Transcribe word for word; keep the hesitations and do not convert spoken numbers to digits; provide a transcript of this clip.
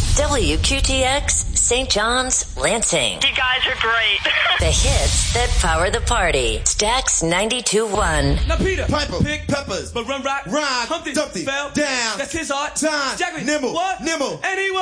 W Q T X, Saint John's, Lansing. You guys are great. The hits that power the party. Stax ninety-two point one. Now Peter, Piper, pick peppers, but run rock, rhyme, Humpty, Dumpty, fell down, That's his art. time, Jackie, nimble, what? nimble, And he was.